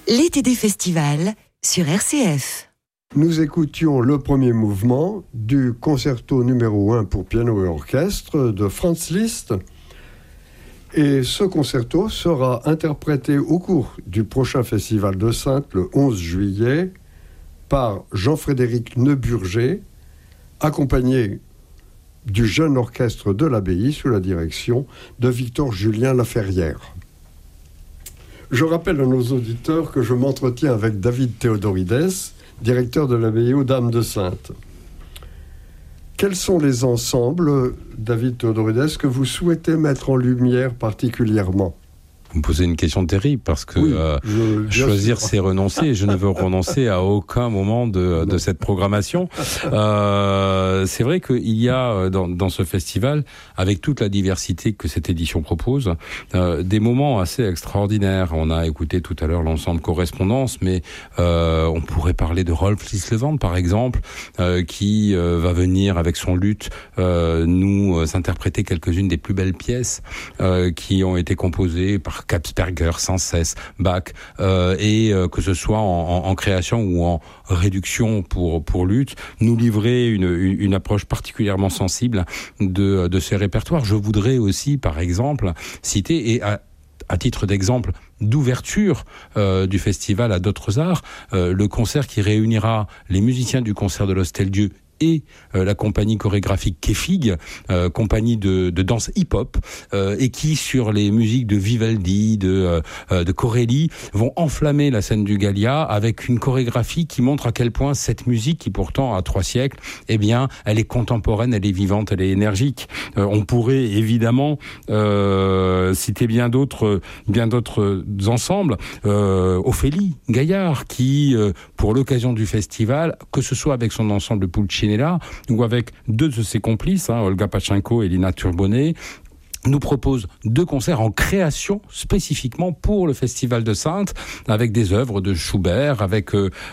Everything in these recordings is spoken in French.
L'été des festivals sur RCF. Nous écoutions le premier mouvement du concerto numéro 1 pour piano et orchestre de Franz Liszt. Et ce concerto sera interprété au cours du prochain festival de Saintes le 11 juillet par Jean-Frédéric Neuburger, accompagné du jeune orchestre de l'Abbaye sous la direction de Victor-Julien Laferrière. Je rappelle à nos auditeurs que je m'entretiens avec David Théodorides, directeur de l'Abbaye aux Dames de Saintes. Quels sont les ensembles, David Théodorides, que vous souhaitez mettre en lumière particulièrement ? Vous me posez une question terrible parce que choisir c'est renoncer. Je ne veux renoncer à aucun moment de cette programmation. C'est vrai qu'il y a dans ce festival, avec toute la diversité que cette édition propose, des moments assez extraordinaires. On a écouté tout à l'heure l'ensemble Correspondance, mais on pourrait parler de Rolf Lislevand par exemple, qui va venir avec son luth nous interpréter quelques-unes des plus belles pièces qui ont été composées par Kapsberger, sans cesse, Bach, et que ce soit en création ou en réduction pour luth, nous livrer une approche particulièrement sensible de ces répertoires. Je voudrais aussi, par exemple, citer, et à titre d'exemple d'ouverture du festival à d'autres arts, le concert qui réunira les musiciens du concert de l'Hostel-Dieu et la compagnie chorégraphique Kefig, compagnie de danse hip-hop, et qui, sur les musiques de Vivaldi, de Corelli, vont enflammer la scène du Gallia avec une chorégraphie qui montre à quel point cette musique, qui pourtant a 3 siècles, eh bien, elle est contemporaine, elle est vivante, elle est énergique. On pourrait évidemment citer bien d'autres ensembles. Ophélie Gaillard, qui, pour l'occasion du festival, que ce soit avec son ensemble Pulcinella ou avec 2 de ses complices, Olga Pachenko et Lina Turbonnet, nous propose 2 concerts en création spécifiquement pour le Festival de Saintes, avec des œuvres de Schubert, avec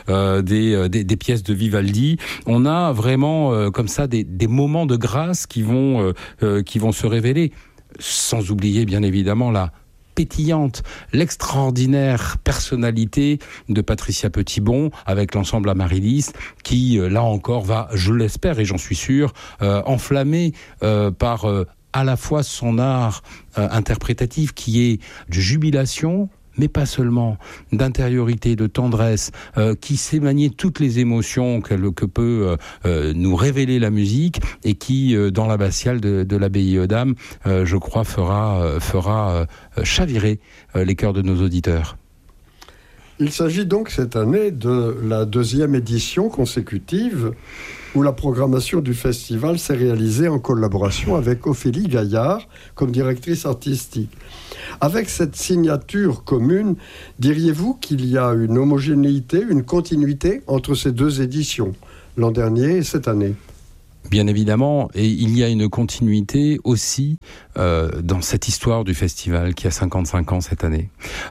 des pièces de Vivaldi. On a vraiment comme ça des moments de grâce qui vont se révéler, sans oublier bien évidemment la pétillante, l'extraordinaire personnalité de Patricia Petitbon avec l'ensemble Amaryllis qui, là encore, va, je l'espère et j'en suis sûr, enflammé par à la fois son art interprétatif qui est de jubilation, mais pas seulement, d'intériorité, de tendresse, qui sait manier toutes les émotions que peut nous révéler la musique et qui, dans l'abbatiale de l'Abbaye aux Dames, je crois, fera chavirer les cœurs de nos auditeurs. Il s'agit donc cette année de la 2e édition consécutive où la programmation du festival s'est réalisée en collaboration avec Ophélie Gaillard comme directrice artistique. Avec cette signature commune, diriez-vous qu'il y a une homogénéité, une continuité entre ces 2 éditions, l'an dernier et cette année ? Bien évidemment, et il y a une continuité aussi dans cette histoire du festival qui a 55 ans cette année.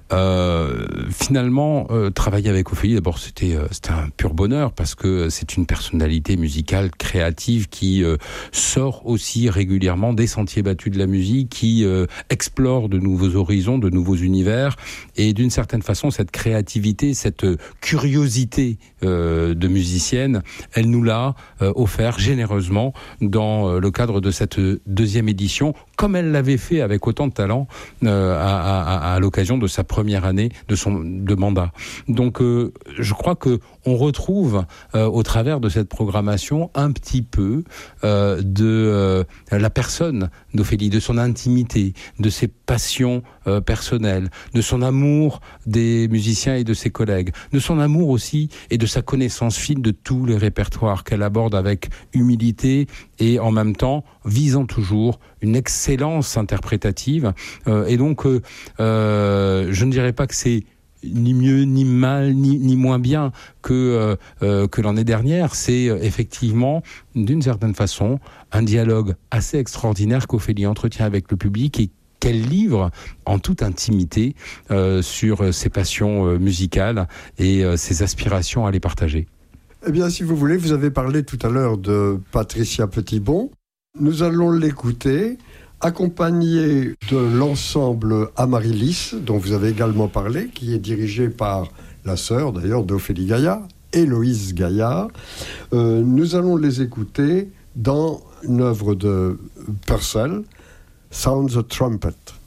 Finalement, travailler avec Ophélie, d'abord c'était un pur bonheur parce que c'est une personnalité musicale créative qui sort aussi régulièrement des sentiers battus de la musique, qui explore de nouveaux horizons, de nouveaux univers, et d'une certaine façon cette créativité, cette curiosité de musicienne, elle nous l'a offert généreusement dans le cadre de cette 2e édition, comme elle l'avait fait avec autant de talent à l'occasion de sa première année de mandat. Donc je crois que on retrouve au travers de cette programmation un petit peu de la personne d'Ophélie, de son intimité, de ses passions personnelles, de son amour des musiciens et de ses collègues, de son amour aussi et de sa connaissance fine de tous les répertoires qu'elle aborde avec humilité et en même temps visant toujours une excellence interprétative. Et donc je ne dirais pas que c'est ni mieux, ni mal, ni moins bien que l'année dernière. C'est effectivement, d'une certaine façon, un dialogue assez extraordinaire qu'Ophélie entretient avec le public et qu'elle livre en toute intimité sur ses passions musicales et ses aspirations à les partager. Eh bien, si vous voulez, vous avez parlé tout à l'heure de Patricia Petitbon. Nous allons l'écouter accompagné de l'ensemble Amaryllis, dont vous avez également parlé, qui est dirigé par la sœur d'ailleurs d'Ophélie Gaillard, Héloïse Gaillard. Nous allons les écouter dans une œuvre de Purcell, Sound the Trumpet.